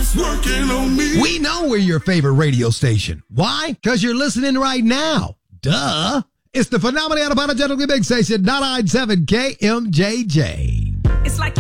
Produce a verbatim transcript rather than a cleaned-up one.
Working on me. We know we're your favorite radio station. Why? Because you're listening right now. Duh. It's the Phenomenal Unapologetically Big Station, ninety-nine point seven K M J J. It's like